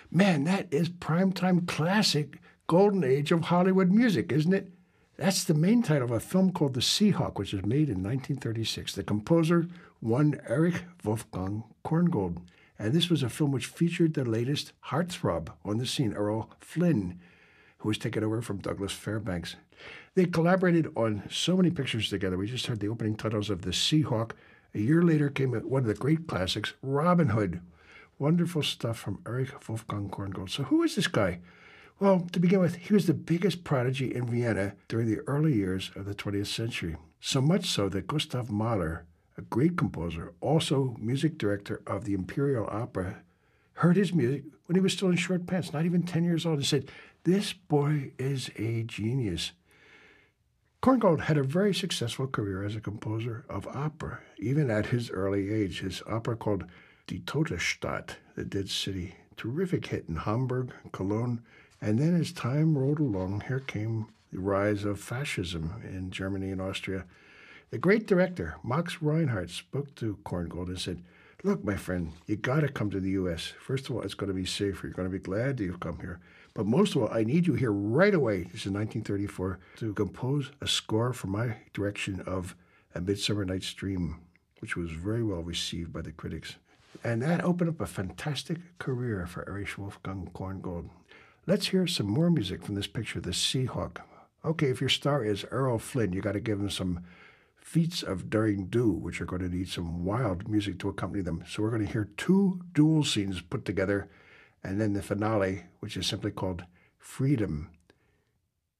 Man, that is primetime classic, golden age of Hollywood music, isn't it? That's the main title of a film called The Seahawk, which was made in 1936. The composer, one Erich Wolfgang Korngold. And this was a film which featured the latest heartthrob on the scene, Errol Flynn, who was taken over from Douglas Fairbanks. They collaborated on so many pictures together. We just heard the opening titles of The Seahawk. A year later came one of the great classics, Robin Hood. Wonderful stuff from Erich Wolfgang Korngold. So who is this guy? Well, to begin with, he was the biggest prodigy in Vienna during the early years of the 20th century. So much so that Gustav Mahler, a great composer, also music director of the Imperial Opera, heard his music when he was still in short pants, not even 10 years old, and said, "This boy is a genius." Korngold had a very successful career as a composer of opera, even at his early age. His opera called Die Tote Stadt, the Dead City, terrific hit in Hamburg, Cologne, and then as time rolled along, here came the rise of fascism in Germany and Austria. The great director, Max Reinhardt, spoke to Korngold and said, "Look, my friend, you got to come to the U.S. First of all, it's going to be safer. You're going to be glad that you've come here. But most of all, I need you here right away," this is 1934, "to compose a score for my direction of A Midsummer Night's Dream," which was very well received by the critics. And that opened up a fantastic career for Erich Wolfgang Korngold. Let's hear some more music from this picture, The Seahawk. Okay, if your star is Errol Flynn, you got to give him some feats of daring do, which are going to need some wild music to accompany them. So we're going to hear two duel scenes put together, and then the finale, which is simply called Freedom.